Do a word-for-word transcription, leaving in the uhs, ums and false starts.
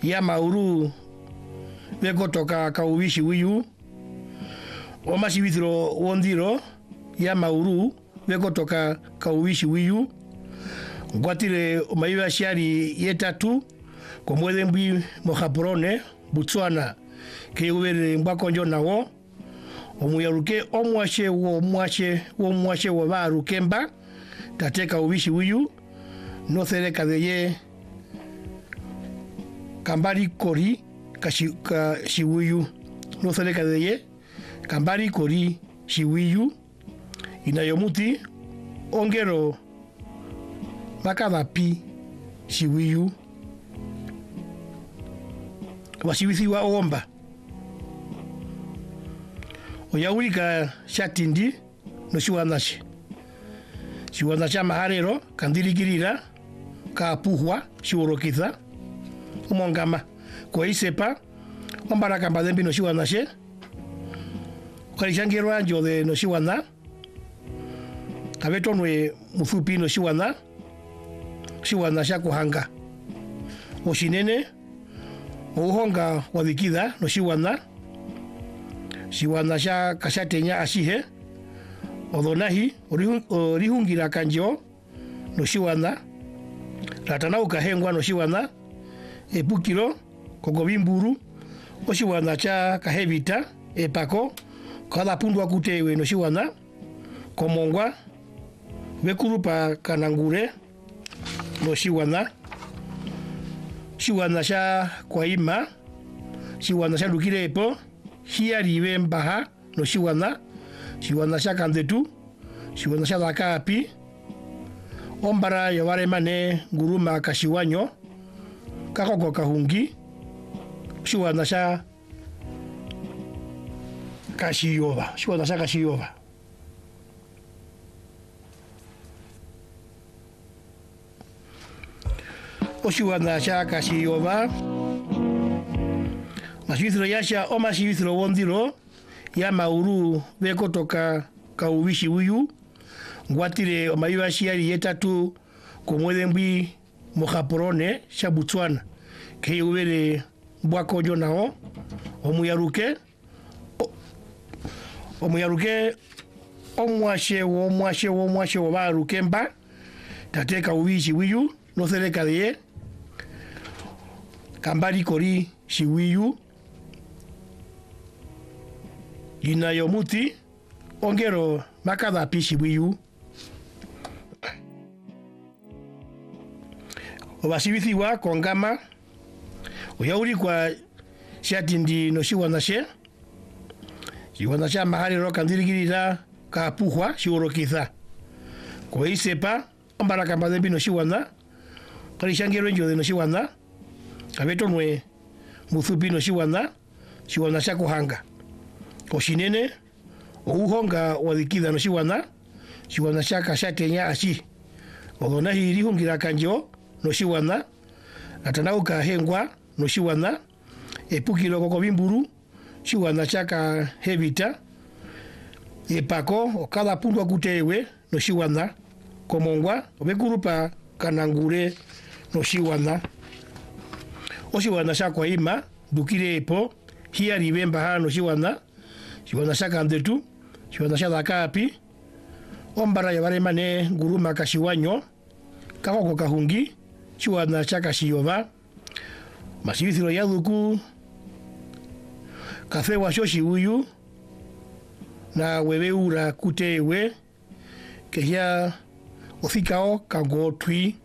ya mauru veko toka kauwishi wiyu oma shivithiro wondiro ya mauru veko toka kauwishi wiyu ngwatire omaiva shari yetatu komwele mbwi mohaporone Botswana ke uwere mbakonjo nawo omuyaruke omwashe wo mwashe wo mwashe wo barukemba tateka uwishi wiyu no sereka deye kambari kori kashi ka shiwiyu no sereka deye kambari kori shiwiyu inayomuti ongero makavapi shiwiyu wasiwithi wa omba oyawulika shatindi no shiwanashe shiwanasha maharero kandirikirira kapuhwa shiworokitha umongama koisepa ombara kamba dembi no shiwanashe ukalishangirwa njo de no shiwana kabetonwe mufupi no shiwana shiwanasha kuhanga oshinene uhonga wadikida no shiwana shiwana sha kashatenya ashihe odonahi orihungira kanjo no shiwana ratana ukahengwa no shiwana epukiro kogobimburu o shiwana cha kahebita epako kada pundwa kutewe no shiwana komongwa bekurupa kanangure no shiwana shiwana sha kwaima shiwana sha lukirepo hiaribe mbaha no shiwana shiwana sha kandetu shiwana sha dakapi ombara yovare mane nguruma kashiwanyo kakoko kahungi shiwana sha kashiyova shiwana sha kashiyova oshiwana sha kashiyova mashivithiro yasha o mashivithiro wondiro ya mauru veko toka kauwishi wiyu ngwatire omaiva shiari yetatu komwele mbwi mohaporone sha Botswana ke uwere mbwakonjo nao omuyaruke omuyaruke omwashe wo mwashe wo mwashe wo barukemba tateka uwishi wiyu no sereka de kambari kori shiwiyu inayomuti ongero makada pishi wiyu obasibithiwa kongama oyauri kwa shatindi no shiwanashe shiwanashe maharero kandirikirira kapuhwa shiworokitha koisepa ombara kamba dembi no shiwana kalishangero njo de no shiwana kabetonwe mufupi no shiwana shiwana sha kuhanga oshinene ouhonga wadikida no shiwana shiwana sha kashatenya ashi odona hirihungira kanjo no shiwana atanauka hengwa no shiwana epukilo koko bimburu shiwana sha kahebita epako okada pundwa kutewe no shiwana komongwa obekurupa kanangure no shiwana oshiwana sha kwaima dukire epo hiaribe mbaha no shiwana shiwana sha kandetu shiwana sha dakapi ombara yavare mane nguruma kashiwanyo kakoko kahungi shiwana sha kashiyova masivithiro yaduku kafe washo shiwiyu na webeura kutewe kehia ofikao kangotwi